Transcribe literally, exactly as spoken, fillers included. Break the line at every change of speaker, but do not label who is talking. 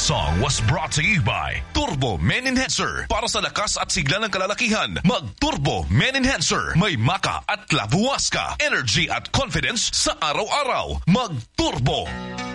song was brought to you by Turbo Men Enhancer. Para sa lakas at sigla ng kalalakihan, mag-Turbo Men Enhancer. May maka at labuwas ka. Energy at confidence sa araw-araw. Mag-Turbo.